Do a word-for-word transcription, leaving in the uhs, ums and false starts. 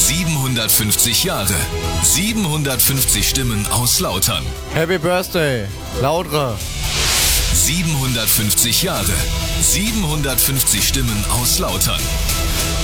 siebenhundertfünfzig Jahre, siebenhundertfünfzig Stimmen aus Lautern. Happy Birthday, Lautre. siebenhundertfünfzig Jahre, siebenhundertfünfzig Stimmen aus Lautern.